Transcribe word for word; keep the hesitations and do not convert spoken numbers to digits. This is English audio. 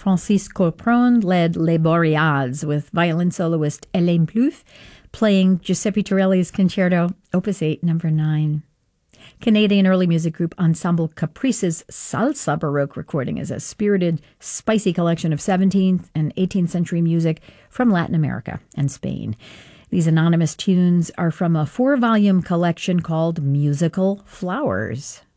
Francis Corpron led Les Boreads with violin soloist Hélène Plouffe playing Giuseppe Torelli's Concerto, Opus eight, number nine. Canadian early music group Ensemble Caprice's Salsa Baroque recording is a spirited, spicy collection of seventeenth and eighteenth century music from Latin America and Spain. These anonymous tunes are from a four-volume collection called Musical Flowers.